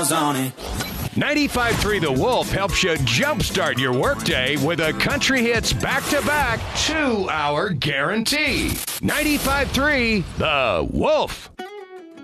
on it. 95.3 The Wolf helps you jumpstart your workday with a country hits back-to-back 2-hour guarantee. 95.3 The Wolf.